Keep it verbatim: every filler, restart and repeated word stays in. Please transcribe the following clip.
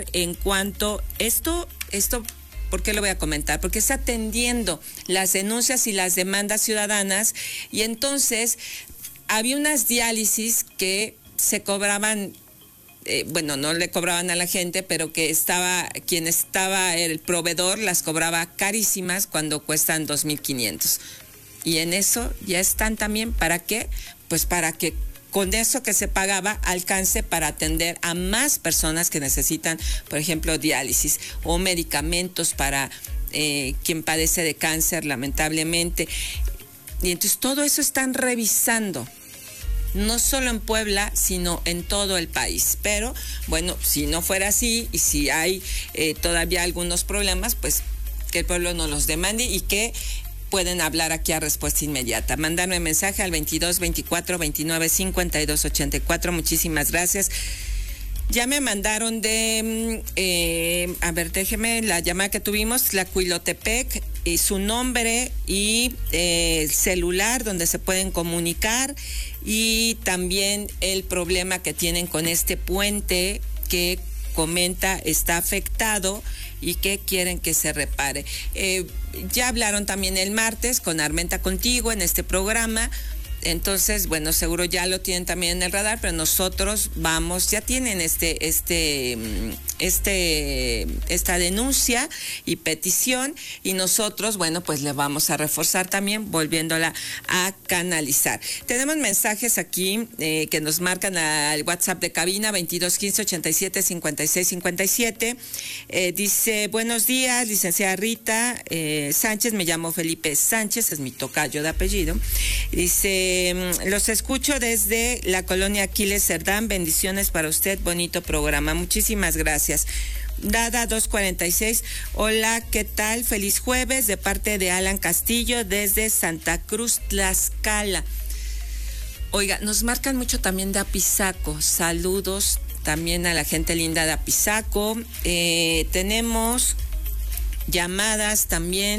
en cuanto esto, esto, ¿por qué lo voy a comentar? Porque está atendiendo las denuncias y las demandas ciudadanas, y entonces había unas diálisis que se cobraban, eh, bueno, no le cobraban a la gente, pero que estaba, quien estaba, el proveedor las cobraba carísimas cuando cuestan dos mil quinientos. Y en eso ya están también, ¿para qué? Pues para que con eso que se pagaba alcance para atender a más personas que necesitan, por ejemplo, diálisis o medicamentos para eh, quien padece de cáncer, lamentablemente. Y entonces todo eso están revisando, no solo en Puebla, sino en todo el país. Pero, bueno, si no fuera así y si hay eh, todavía algunos problemas, pues que el pueblo no los demande y que pueden hablar aquí a respuesta inmediata. Mandarme mensaje al veintidós veinticuatro veintinueve cincuenta y dos ochenta y cuatro. Muchísimas gracias. Ya me mandaron de, eh, a ver, déjeme, la llamada que tuvimos, la Cuilotepec, y su nombre y eh, el celular donde se pueden comunicar, y también el problema que tienen con este puente que comenta está afectado y que quieren que se repare. Eh, ya hablaron también el martes con Armenta Contigo en este programa. Entonces, bueno, seguro ya lo tienen también en el radar, pero nosotros vamos, ya tienen este, este, este, esta denuncia y petición, y nosotros, bueno, pues le vamos a reforzar también, volviéndola a canalizar. Tenemos mensajes aquí eh, que nos marcan al WhatsApp de cabina, veintidós quince ochenta y siete cincuenta y seis cincuenta y siete. Eh, dice, buenos días, licenciada Rita eh, Sánchez, me llamo Felipe Sánchez, es mi tocayo de apellido. Dice, los escucho desde la colonia Aquiles Cerdán. Bendiciones para usted, bonito programa. Muchísimas gracias. Dada dos cuarenta y seis. Hola, ¿qué tal? Feliz jueves de parte de Alan Castillo desde Santa Cruz, Tlaxcala. Oiga, nos marcan mucho también de Apizaco. Saludos también a la gente linda de Apizaco. Eh, tenemos llamadas también.